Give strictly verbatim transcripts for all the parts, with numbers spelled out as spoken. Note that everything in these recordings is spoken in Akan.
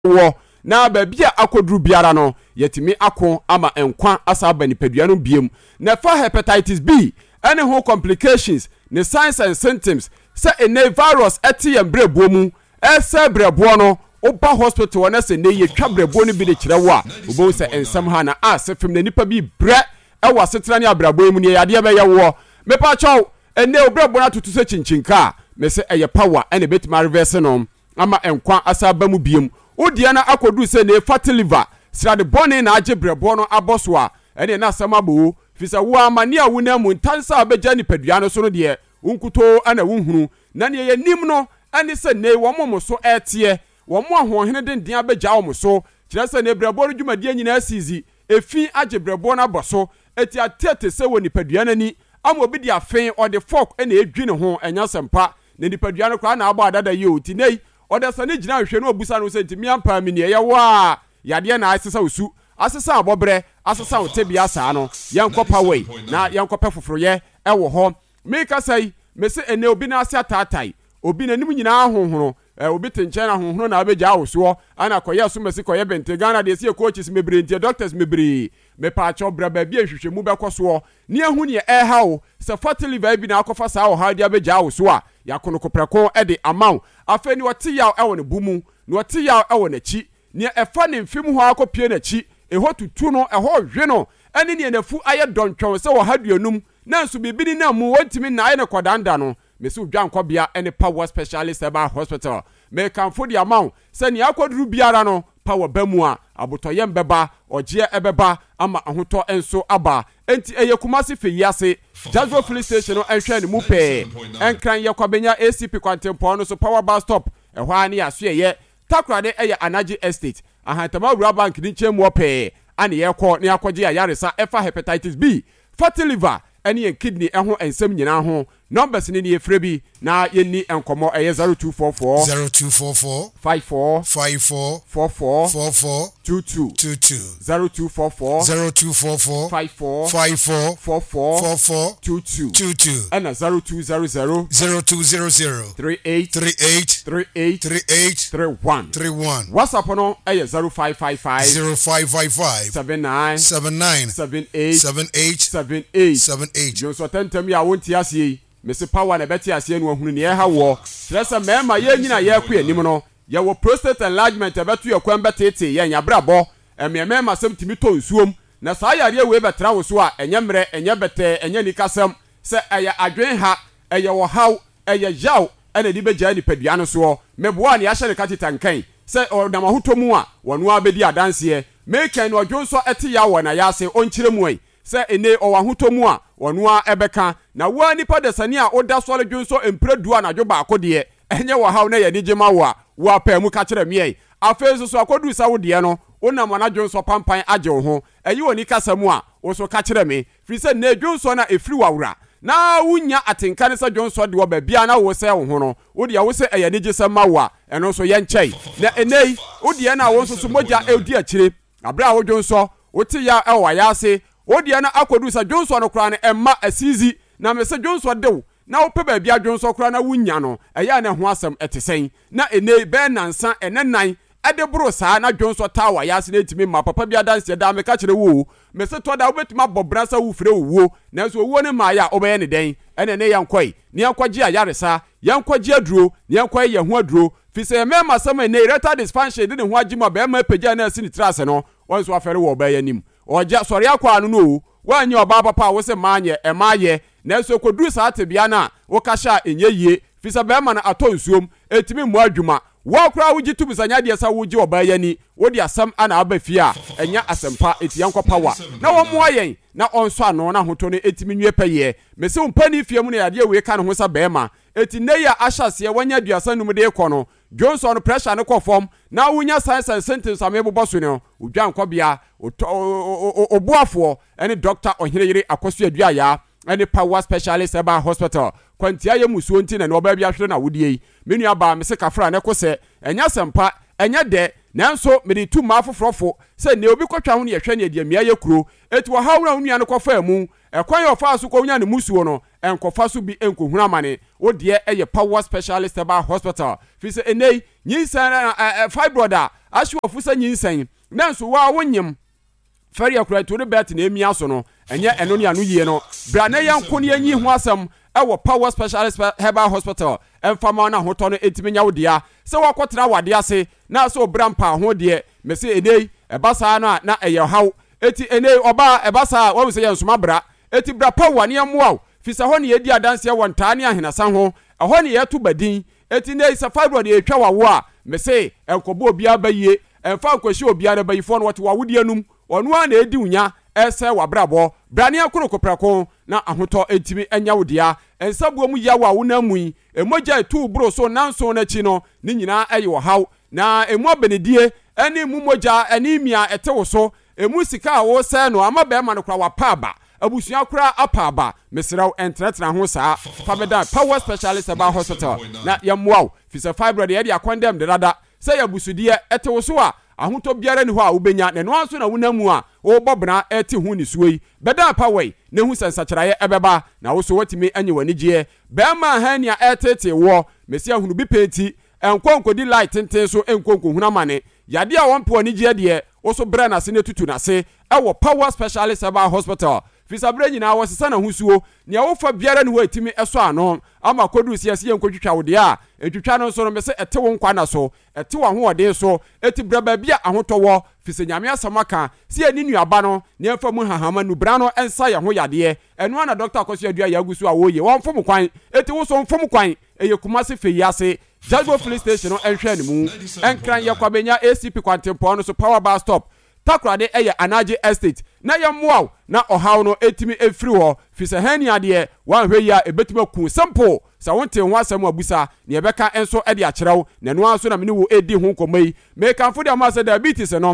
wo na babia akodru biara no yetimi ako ama enkwa asaba nipadua no biem na fa hepatitis B any ho complications ne signs and symptoms say a virus eti embrebo mu ese brebo no oba hospital na se ne yetwa brebo no bi de kire wo a obo se ensam ha na asefem na nipa bi bre e wa setena ne abrabo mu ne yade be ye wo me pa chaw ene obrebo na tutu se chinchinka me se eye power ene betima reverse no ama enkwa asaba mu biem odi na akodu se ne fatty liver srade bone na age brebo no aboso a ene na asama bo fisa wo amane a wona mu ntansa abeja ni padua no so no de unkuto ana wunhunu na ne ye nim no ane se ne wo momo so etie wo mo ahohene den abeja wo mo so kire se ne brebo no dwumadie nyina asizi efi age brebo no aboso eti atete se wo ni padua nani ama obi de afen o de fork ene edwi ne ho enya sempa ne ni padua no kwa na aba adada ye oti nei oda sane gina hwe no obusa no se ntimi ampa mi ne ye wa yade na asesa osu asesa abobre asesa otebia saa no yankopa wei na yankopa foforo ye ewo ho meka sai mese ene obi na ase atatai obi na nim nyina ahohoro obi tenchen ahohoro na abeja awoso ana koye so mese koye bente Ghana de se coaches mebre ntie doctors mebre me pa cho bra ba bia hwehwe mu bekoso ne ehu ne e hawo se fatty liver bi na akofa saa o ha de abeja awoso a yakono kopreko e de amaw afeni wote yaw e woni bumu ne wote yaw e woni chi ne efa ne mfim ho akopie na chi eho tutu no eho hwe no ene ne nafu aye dontwon se wo haduanum na nso bibini na mu wontimi na aye ne kodanda no mesu dwanko bia ene power specialist eba hospital me kanfo di amaw se ne akoduru biara no power bamu a abotoye mbeba oje ebeba ama ahoto enso aba enti eye kumasi feyase Jazzo Police Station no enhwe ne mu pe enkran ye kwabenya A C P kwantempo no so power bus stop ehwa ani aso ye takrade eye Anaji Estate ahantama Rural Bank ni chemu pe ani ye kọ ne akọje ayaresa efa hepatitis B fatty liver any and kidney eho ensem nyina ho numbers ni ne efrebi na yenni enkomo eye zero two four four zero two four four five four five four four four four four two two two two zero two four four zero two four four five four five four four four four four two two two two and zero two zero zero zero two zero zero three eight three eight three eight three eight three one three one WhatsApp no eye zero five five five zero five five five seven nine seven nine seven eight seven eight seven eight seven eight jo so tentem ya wonti ase mese power na beti ase no ahunu ne ha wo stress mema ye nyina ye kwa anim no ye wo prostate enlargement betu ye kwan betete ye nya brabo ememe masem timi to nsuom na saa yare we betra wo so a enye mre enye bete enye nikasem se eye adwen ha eye wo haw eye yaw ene di beja ni padua no so meboa ne ya hye ne katita nkan se odam ahotomu a wono abedi adanse meken no odwon so ete ya wo na ya se onkyire mu ai se ene o wahotomu a wono a ebeka na wa nipa de sane a oda so le dwon so empredu a na dwo ba akode enye wo haw na ye ni gema wo a wo apa mu ka kire me ai afezo so akodu sa wo de no wona mo na dwon so pampan age wo ho eyi woni kasamu a wo so ka kire me fi se na dwon so na efri wawura na wunya atenka ne sa dwon so de wo ba bia na wo se wo ho no wo de wo se eye ni gisema wo a eno so ye nchei na enei wo de na wo so so moja edi akire abra wo dwon so wo ti ya e wa ya se odi na akodu sa dwonso no kra na emma asizi na me se dwonso dew na wo pe ba bia dwonso kra na wunya no eya na ho asem etesen na ene be nansa enenan ade bro saa na dwonso tawa ya se na etimi ma papa bia danse da me ka kire wo me se to da wo betima bobrasa wo fire wo na so wo ne ma ya obaye ne den ene ne yankoi ne yankwaji ayaresa yankwaji aduro ne yankoi ye ho aduro fi se me ma sama ne erectile dysfunction de ne ho agima be ma pagya na asi ni trase no won so afere wo obaye nim oja sori akwa anu no wanyi oba papa wo se manye e maye na so koduru sa atebia na wo kasha enye yie fisa be ma na ato nsuom etimi mu adwuma wo kra wo gitu bisanya de sa wo gi oba yani wo de asam ana aba fia enya asempa etiyanko power na wo mo ayen na onso ano na hoto no etimi nwie peye mese umpani fia mu na yade we ka no ho sa be ma eti neya ashase wanya duasa num de ekono Johnson pressure ne kofom na wunya science and sentence amebo so ne odwan kobia obuafo ene doctor Ohireyire Akoso adua ya ene power specialist eba hospital kwantia ye musuo nti na ne oba bia hwere na wodie menu aba me se kafra ne kose enya sempa enya de nanso me de tu ma fofrofo se ne obi kotwa ho ne yehwe ne de mia ye kuro eti wo hawra onua ne kofa mu ekwan yo fa so ko wunya ne musuo no enkofa so bi enkohuna mane wo de eye power specialist eba hospital fi se enei nyinsan fibroid a ahwe ofusa nyinsan nanso wa wonyem fari akura to ne bet na emi aso no enye eno ne anu yie no bra na yanko ne anyi ho asem ewo Power Specialist Herbal Hospital emfama na hoto no etimi nya wodia se wakotra wade ase na so brampa ho de me se enei ebasa na na eye haw eti enei oba ebasa wo se yensoma bra eti bra Power ne amoa fisa ho ne yedi adanse ye wonta ne ahenasan ho ho ne yeto badin eti nei se fibroid e twa wawo a me se enkobo obia bayie emfa nkohye obia na bayifo no wote wawodi anum onu a na edi unya ese wabrabo brane akoro koprako na ahoto etimi enya wodia ensabuo mu yawo a wonamui emoja etu bro so nanso na chi no ni nyina eye wo haw na emu abenedie eni mu moja anemia etewo so emu sika a wo se no ama be ma no kra wapaba abusua kra apaba mesraw entretena ho saa fabeda Power Specialist Herbal Hospital na yamwaw fisa fibroid ye dia condemn de rada se yabusudie etewo so a ahoto biara ni ho a ubenya ne no anso na wonamu a wo bobna eti hu ni suoi beda Power ne hu sensachiraye ebeba na wo so watimi anye wanigye be ma hania etete wo mesia hunu bi penti enkonkodi light tenten so enkonko huna mane yade a wonpo anigye de wo so bra na se ne tutu na se ewo Power Specialist Herbal Hospital fisabre nyina wo sesa na husuo ne wo fa biara ni ho etimi eso ano ama kodu siase yenkotwitwa wo de a etwitwa no so no mese ete wo nkwa na so ete wo ho ode so eti braba bia ahotowo fise nyame asamaka si ani nuaba no ne emfa mu hahama nu bra no ensa ye ho yade eno na doctor akoso adua yagusu a wo ye won fom kwan eti wo so fom kwan eye kumase feyase Jagbo police station no enhwe ne mu enkran ye kwabenya A C P kwantempo no so Power bar stop takrade eye Anaje Estate na ye moaw na ohaw no etimi efiri ho fise hani ade wan hwe ya ebetimi ku simple sa wonte ho asem abusa ne ebeka enso ede akyerew na no anso na mene wo edi ho komai me kanfo de amasa diabetes no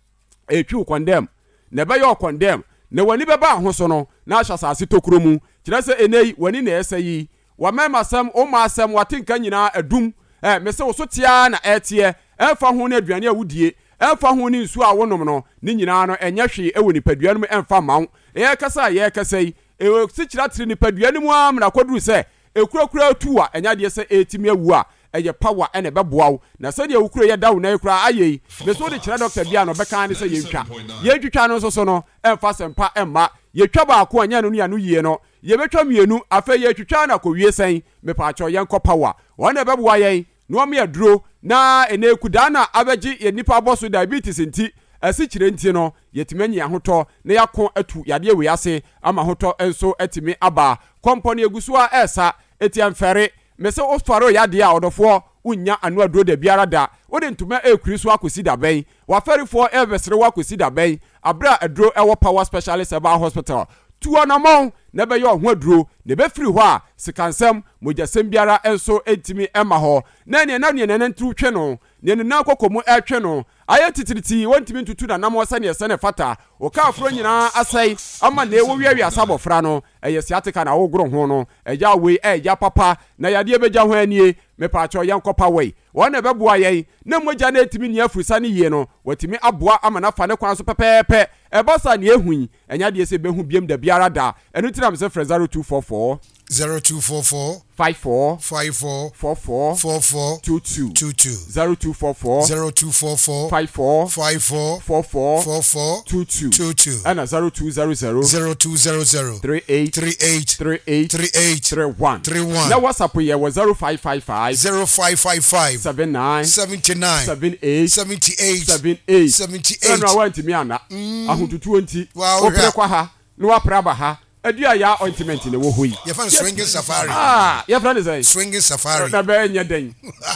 etwi condemn na be yo condemn na wani beba ho so no na ahasase tokuro mu kire se enei wani na esayi wa mema sam o ma asem watinka nyina adum eh me se wo so tia na etie emfa ho na aduane awudie emfa ho ni nsu a wonom no ni nyina no enye hwe ewo nipaduane mu emfa mawo ye kasa ye kasa yi e sikira tiri nipaduane mu am na koduru se ekurakura tu a enya de se etimi awu a eye Power ene beboawo na se de ukuro ye dawo na ekura ayi me so de kira doctor bia no beka ne se ye ntwa ye twitwa no so so no emfa sempa emma ye twa ba ko anya no ya no yie no ye betwa mienu afa ye twitwa na ko wie sen me pa acho ye nko Power wona beboa ye no me aduro na ene kudana abeji ye nipa boso diabetes nti asi kire nti no yetimanyi ahoto na yakon atu yade we ase ama hoto enso etimi aba company egusu a esa etiamfere mese ofaro yade a odofo unya anu aduro da biara da wode ntuma ekriso akosi da ben waferifo evesre wakosi da ben abra aduro ewo Power Specialist Herbal Hospital tuanamon na be yo ho aduro ne be firi ho a sikansem mojasem biara enso etimi ema ho na ne na ne ne ntru twe no ne ne na kokomu etwe no aye titiriti wontimi ntutu na nam wasa ne sene fata o ka afro nyina asai ama na ewo wiawi asabofra no eye siatika na wogro ho no eja we eja papa na yade beja ho anie me pa cho yanko Power wona beboa ye na moja na etimi ne afurisa ne yie no watimi aboa ama na fa ne kwan so pepepe ebosa ne ehun enya de se behu biem da biara da enu tiram se zero two four four zero two four four five four five four four four four four two two two two zero two four four zero two four four five four five four four four four four two two two two and zero two zero zero zero two zero zero three eight three eight three eight three eight three one three one. Now WhatsApp ye was zero five five five zero five five five seven nine seventy nine seven eight seventy eight seven eight seventy eight. no want me ana ahututu nti Wow, opre kwa ha no apra ba ha adua ya ointment ne wo hoyi You find swinging safari. ah ya friend say Swinging safari. na be nya den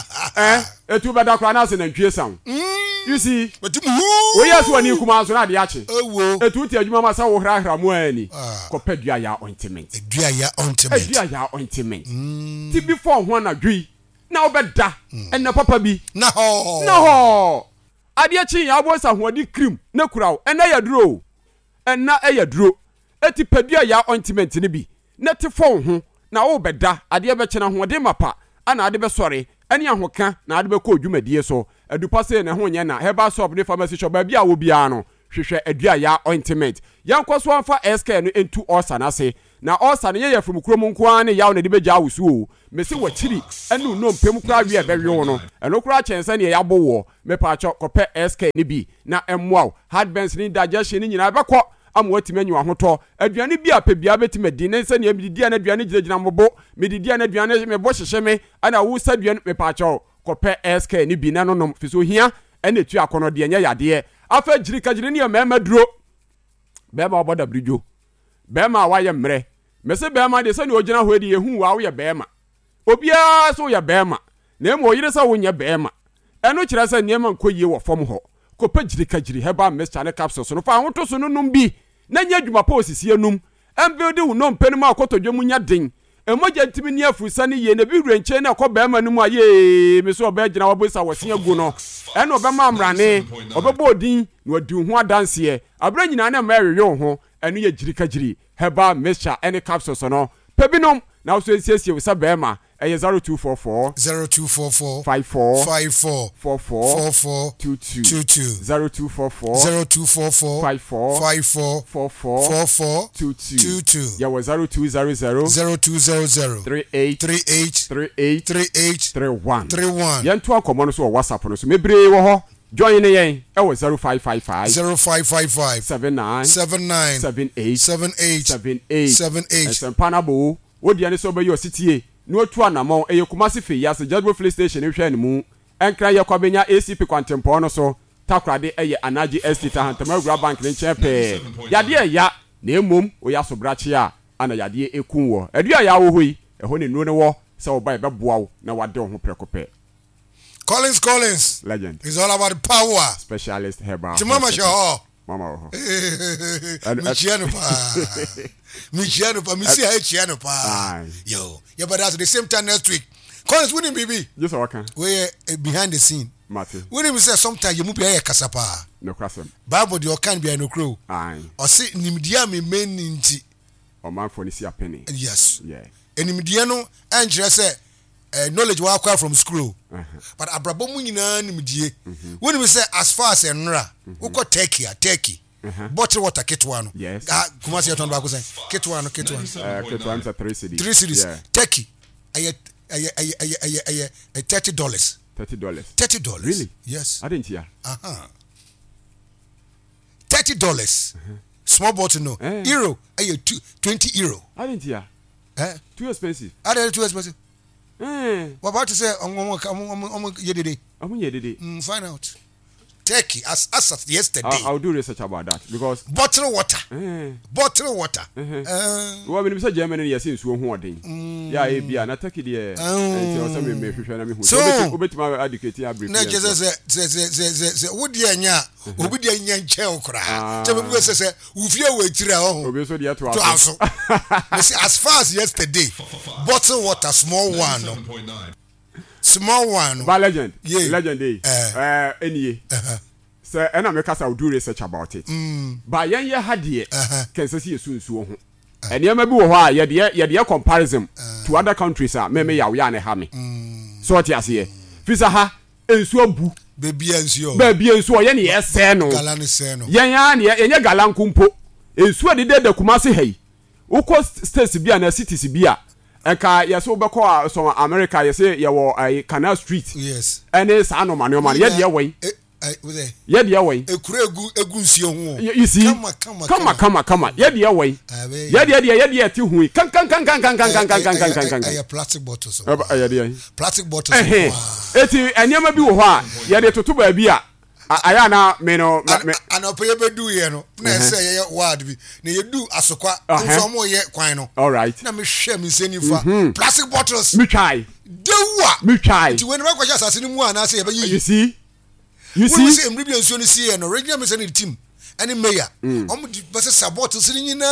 eh etu be da kwa na se na ntwie sam you see But we yes wani kuma so na de ache oh etu ti adwuma ma sa wo hra hra mo ani Ah. ko padua ya ointment Edua ya ultimate. adua ya ointment ti before ho na dwi na obeda en papa bi Na ho. na ho ade chi ya bo sa ho di cream na kuraw en na ya duro en na e ya duro eti padua ya ointment ni bi na ti fon ho na wo beda ade be chena ho de mapa ana ade be sore ene ahoka na ade be ko dwumadie so adupa se ne ho nye na Herbal Shop ne pharmacy shop ba bia wo bia no hwehwe adua ya ointment yankọ so amfa S K no entu osa na se na osa ne ye from krom nko an ne yaw ne de begya awusu o me se watiri enu no mpem kura wi e bewe no eno kura chense ne yabo wo me pa cho kope S K ne bi na emwa heartburns ni digestion ni nyina bekọ amwati menyu ahoto aduane bi apebia betima di ne se ne medidi na aduane gina mobo medidi na aduane me bo hyehye me ana wo sa aduane me pa cho kope S K ne bi na no no fiso hia ene tu akono de nya yade afa jirika jire ne mema duro bema oboda brijo bema waye mre mese bema de se ne ogina ho de yehu wa wo ye bema obia so ye bema na emo yire sa wo nya bema eno kire se niema nkoyie wo fom ho kope jirika jiri heba mixture ne capsules no fa hoto so no num bi na nya dwuma pa osisi enum embuild wo no mpenu ma akotodwe mu nya den emoja ntimi ni afusa ne ye na bi renche na akọ bema no mu aye me so oba gina wabosa wose agu no eno obema amrane obebo odin na odi ho adanse abra nyina na ma ewe ho eno ye jirika jiri heba mixture ene capsules no pebinom na so esiesie wisa bema eye zero two four four zero two four four five four five four four four four four two two two two zero two four four zero two four four five four five four four four four four two two two two yeah was zero two zero zero zero two zero zero three eight three eight three eight three eight three one three one yen to akomo no so WhatsApp no so mebre wo ho join ne yen e was zero five five five zero five five five seven nine seven nine seven eight seven eight seven eight seven eight sempanabo wodi ane so be yo sitie no otu anamon eye kumasi fe yas Judgment Police Station hwe ne mu enkra ye kwabenya A C P kwantempo no so takrade eye Anaji Estate Hantamagura Bank ne chepe yade ya na emom oya so brache a ana yade ekun wo adua ya wo hoi eho ne nu ne wo se wo ba beboa wo na wade ho prekope Collins Collins legend. It's all about power. Specialist herbal. Mama Shaw. Mama. Michiano pa. Michiano pa. Missy Michiano pa. Yo. Yeah, but that's the same time next week. Collins, winning baby. Just okay. We're behind the scene. Martin. Winning say sometimes you move here kasapa. No question. Bible the can be no crow. Aye. Or say nimdia me men nti. Or man for see a penny. Yes. Yeah. And nimdia no and say Uh, knowledge we acquire from school, uh-huh. But abrabo mu nyina nimdie. When we say as far as enra, we go Turkey, Turkey, uh-huh. Bottle water ketwa no. Yes. Ah, kumasi ya tonba ko say ketwa no ketwa. Uh, ketwa is three cities. Three cities. Yeah. Turkey, aye aye aye aye aye aye thirty dollars. Thirty dollars. Thirty dollars. Really? Yes. I didn't hear. Uh huh. Thirty dollars. Uh-huh. Small bottle no. Eh. Euro, aye two twenty euro. I didn't hear. Eh? Too expensive. Are they too expensive? Eh. What about to say um um um um yedede? I'm yedede. Mm, find out. Turkey as as of yesterday. I'll, I'll do research about that because bottle water. Eh. Bottle water. Uh-huh. Uh, well, when you say Germany, yes, it's so hoarding. Yeah, it be an attack there. So, so, bit my educating a brief. No, just say, say, say, say, say, would you nya? Would you nya chel cry? So, we say, if you wait to also. As far as yesterday, bottle water, small one. Small one. But legend. Yeah. Legend, eh? Uh, any. So, and I make us do research about it. But yen ye had ye, can see soon soon. And you may be why ye dear, ye dear comparison to other countries are, maybe ya yana hami. So what you see, Fisaha, and so boo, baby and so, baby and so, yen yes, seno, Galani seno, yan, yan, yan, galan kumpo, and so did the Kumasi hey, who cost states be an a city beer. Eka yeso beko so America yese ye wo Canal Street. Yes. Ene sa no man man ye de we. Eh we. Ye de we. Ekura egu egu nsuo ho. You see. Kama kama kama kama kama ye de we. Ye de ye de ye ti hu. Kan kan kan kan kan kan kan kan kan kan kan. Aye plastic bottles. Aye de. Plastic bottles. Eh. Eti enyema bi wo ho a ye de toto ba bi a aya na me no ana ope be do ye no na say ye word bi na ye do asokwa nso mo ye kwan no. All right. Na me hwe me seni fa plastic bottles. Me try. Dewa. Me try. Ti when we kwa asase ni mu ana say ye be yi. You see? You see? We say emribi nsuo ni see no regional me say ni team. Any mayor. Omo di be say bottles ni nyina.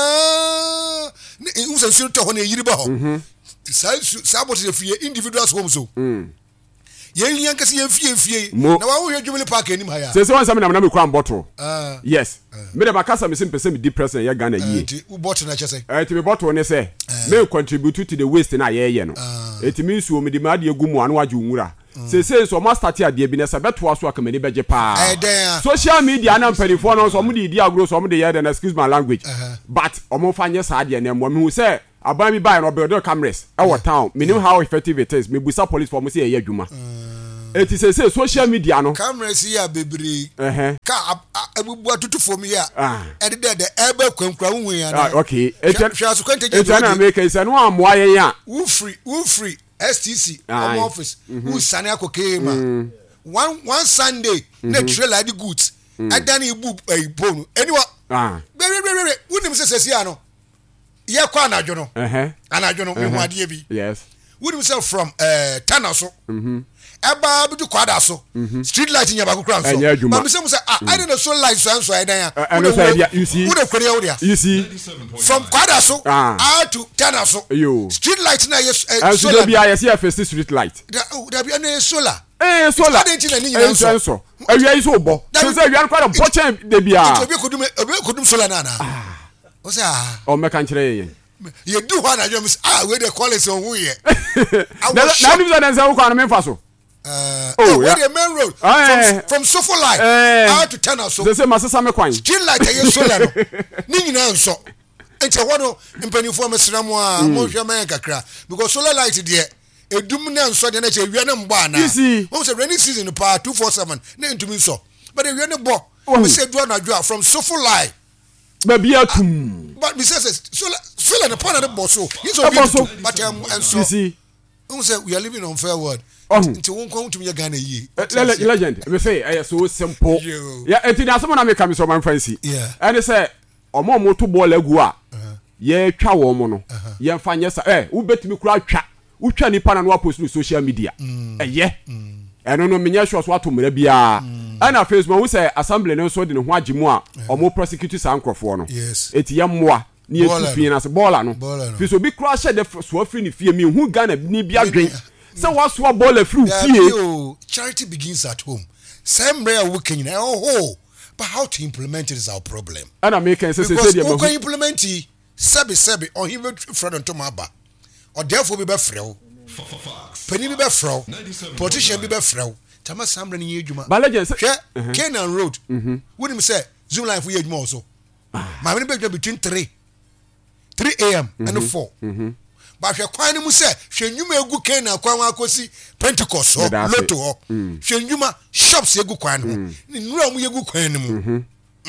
Ni unsa nsuo to ho na yiri ba ho. Mhm. Sa sa bottles free individuals home so. Mm. Yen yan kase yen fie fie na wa wo hwe Jubilee Park anim ha ya se se wan sam na na me kwan bottle ah yes me de bakasa me sim pese me deep person ya Ghana yie eh bottle na chese eh ti me bottle ne se me contribute to the waste na ye ye no eti me nsuo me di ma de agu mu anu age nwura say say so mo start ade bi na se beto aso akamani beje pa eh den social media na mpanifo no so mo de di agro so mo de ye den excuse my language but omo fa nye sa ade na mo me hu say aban bi buy no build cameras e wo town me know how effective it is me busa police for mo say ye adwuma it is say social media no cameras here bebre eh ka abubu atutu for me ya e de de ebe kwankwa hu ya na okay e na make is no amoa yen ya who free who free S T C home office who sane akokema one one Sunday na trailer the goods adan ibu bonu anyone ah unim sesesi ano ye kwa anadwo no eh anadwo no me ade bi yes unim say from eh Tanaso mhm eba bi kwada so street light nya ba kokran so but me say say ah I don't know so light so so I dan ya you see who dey kwere wo dia you see from kwada so out to Tanaso street light na yes solar bi ya see first street light da bi na solar eh solar eh so awia yi so bo so say awia kwada bo chen de bia obi kodum obi kodum solar na na o say ah o me kan kire yen ye do ho na you ah we dey call it so who ye na na ni say say wo kwa na me fa so Uh, oh, oh yeah. Where the main road from, from Sofo Light uh, out to Tanaso. They say masasa me kwan. Street light aye solar no. Ni nyina nso. Enti wono mpanifo mesram a mo hwe man kakra because solar light there edum na nso de na che wi na mbo ana. Won say rainy season pa two forty-seven na entumi nso. But the wi na bo. We say do na do from Sofo Light. Ba bia tum. But we say solar solar na pana de bo so. He's so but um and so. You see. Won say we are living on fair world. Nti won kwa ntumi ya Ghana yi legend me say eh so simple yeah enti na asemo na me kam so man fancy and say omo omo to ball agu a ye twa wo mo no ye mfa nye sa eh wo betumi kura twa wo twa nipa na no post no social media eh ye eno no me nya sure so ato mra bia ana Facebook wo say assembly no so de ne ho agemu a omo prosecute sa ankrofo no eti ye mmoa ni etu fie na se baller no fi so bi kura she de so afri ni fie mi hu Ghana ni bia dwen. So what's what ball through here? Charity begins at home. Same rare working in oh, but how to implement it is our problem. And I make sense. Because we can implement it. Sebi sebi or even friend on Tomaba, or therefore be befrel. Penny be befrel. Politician be befrel. Tama Sam running you. But legends, Canaan Road. Wouldn't me say Zoom life we had more so. My money between three, three a.m. and four. But she kwani mu se hwe nyuma egu kan na kwan akosi Pentecost ho loto ho hwe nyuma shops egu kwan ho ni nura mu egu kwan mu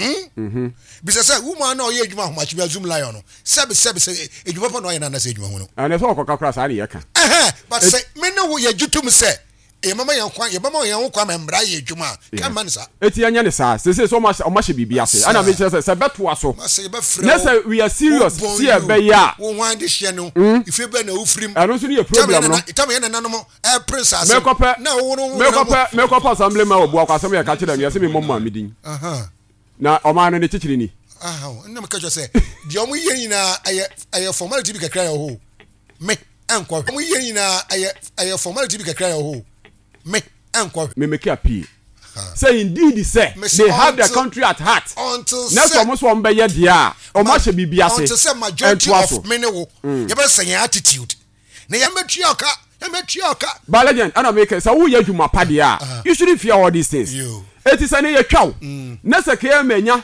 mhm bisa say woman na oye adwuma ho machi bia Zoom lion no sebe sebe se adwuma pa no oye na na se adwuma ho no and so okoka kra sa ne yeka eh but say me no ye jutum se e mama yan kwan ye mama yan kwan membra ye adwuma kan man sa eti anya ne sa se se so ma o ma hye bibia se ana me say se beto aso yes we are serious see e be ya wo wan de hye no ife be na ufrim ano so ne problem no tam ye na nanom e prince ase me kope na wo no me kope me kope assembly ma obu akwa asem ye ka kire me ye se me momma medin aha na o ma no ne chichiri ni aha na me ka jo se de o mu ye nyina aye aye formality bi kakra ya ho me enko o mu ye nyina aye aye formality bi kakra ya ho me enko me make appeal say indeed say they have their country at heart next almost one be dia o ma hye bibia say until say majority of men wo you be say attitude na ya metu oka ya metu oka ba legend ana make say wo ya dwuma pa dia you shouldn't fear all these things it is an ye twaw na say ke manya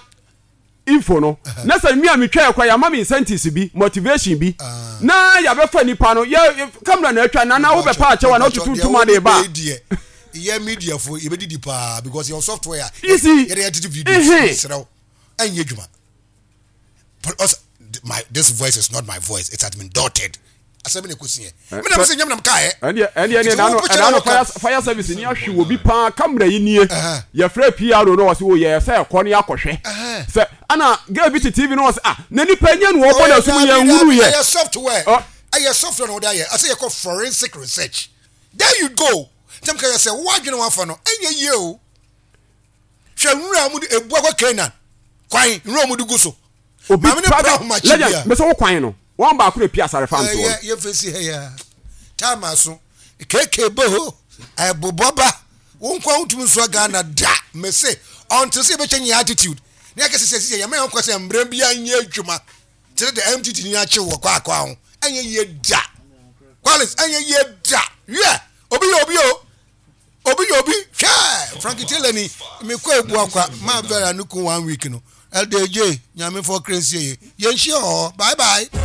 info no na say mi a metwa kwa ya ma me incentives bi motivation bi na ya be fa nipa no ya camera na atwa na na wo be pa ache wa na otutu tuma de ba yeah media for e be di pa because your software you see your edited videos so anye dwuma my this voice is not my voice it has been dotted asemi ne kusie me na say nyam nam ka e and and and na no na no fire fire service ni ahwe obi pa camera yi nie ya fra P R no was wo ye say ko ne akohwe say ana ga bi T V no was ah na ni pa nya no obo na sum ye huru ye your software your software no there I say you call forensic research there you go tem ka say wo adwene wa fa no enye ye o hwe nwura mu ebu akwa Canaan kwan nwura mu dugu so obi legend me say wo kwan no one ba kure pia sare fam to yeah ye fesi he ya time aso keke bo e boboba won kwa utum nso Ghana da me say until say be change attitude na ya kese say ya me kwa say mbra bia anye adwuma tell the M T T ni ache wo kwa kwa ho anye ye da qualis anye ye da yeah obi obi o obi obi hwɛ Frankie Taylor ni me kɔ ebu akwa ma vera no ko one week no L D J nyame for crazy ye yenhia ho bye bye.